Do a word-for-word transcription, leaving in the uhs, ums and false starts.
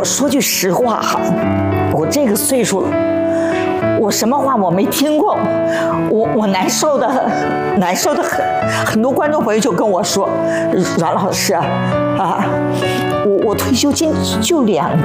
我说句实话哈，我这个岁数了，我什么话我没听过，我我难受的难受的很。很多观众朋友就跟我说，阮老师啊，啊我我退休金就两